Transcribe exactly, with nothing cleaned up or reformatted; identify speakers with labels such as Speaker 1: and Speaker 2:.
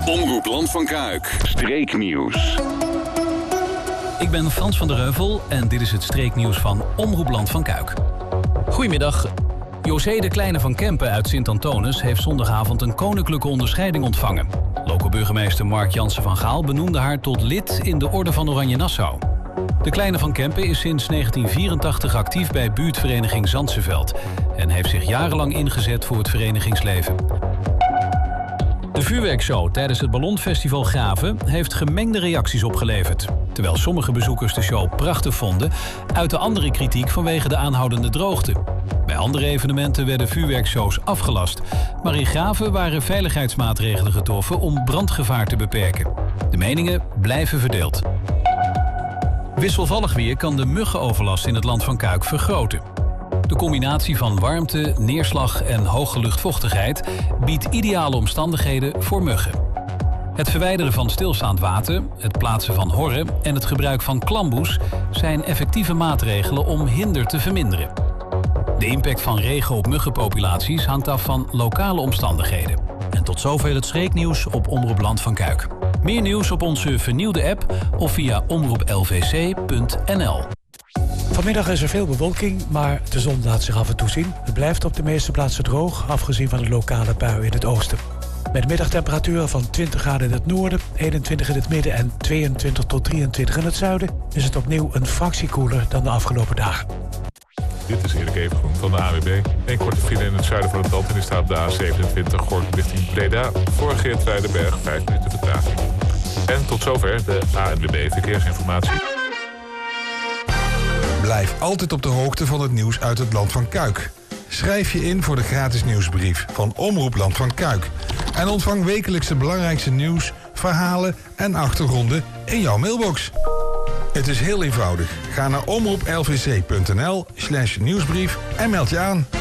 Speaker 1: Omroep Land van Kuik. Streeknieuws.
Speaker 2: Ik ben Frans van der Heuvel en dit is het streeknieuws van Omroep Land van Kuik. Goedemiddag. José de Kleine van Kempen uit Sint-Antonis heeft zondagavond een koninklijke onderscheiding ontvangen. Lokale burgemeester Mark Jansen van Gaal benoemde haar tot lid in de Orde van Oranje Nassau. De Kleine van Kempen is sinds negentien vierentachtig actief bij buurtvereniging Zandseveld en heeft zich jarenlang ingezet voor het verenigingsleven. De vuurwerkshow tijdens het Ballonfestival Graven heeft gemengde reacties opgeleverd. Terwijl sommige bezoekers de show prachtig vonden, uitte andere kritiek vanwege de aanhoudende droogte. Bij andere evenementen werden vuurwerkshows afgelast, maar in Graven waren veiligheidsmaatregelen getroffen om brandgevaar te beperken. De meningen blijven verdeeld. Wisselvallig weer kan de muggenoverlast in het Land van Kuik vergroten. De combinatie van warmte, neerslag en hoge luchtvochtigheid biedt ideale omstandigheden voor muggen. Het verwijderen van stilstaand water, het plaatsen van horren en het gebruik van klamboes zijn effectieve maatregelen om hinder te verminderen. De impact van regen op muggenpopulaties hangt af van lokale omstandigheden. En tot zover het streeknieuws op Omroep Land van Kuik. Meer nieuws op onze vernieuwde app of via omroep l v c punt n l.
Speaker 3: Vanmiddag is er veel bewolking, maar de zon laat zich af en toe zien. Het blijft op de meeste plaatsen droog, afgezien van de lokale bui in het oosten. Met middagtemperaturen van twintig graden in het noorden, eenentwintig in het midden en tweeëntwintig tot drieëntwintig in het zuiden, is het opnieuw een fractie koeler dan de afgelopen dagen.
Speaker 4: Dit is Erik Evengroen van de A W B. Een korte file in het zuiden van het land en die staat op de A zevenentwintig Gorkum richting Breda. Voor Geertruidenberg vijf minuten vertraging. En tot zover de A N W B Verkeersinformatie.
Speaker 5: Blijf altijd op de hoogte van het nieuws uit het Land van Kuik. Schrijf je in voor de gratis nieuwsbrief van Omroep Land van Kuik. En ontvang wekelijks het belangrijkste nieuws, verhalen en achtergronden in jouw mailbox. Het is heel eenvoudig. Ga naar omroep l v c punt n l slash nieuwsbrief en meld je aan.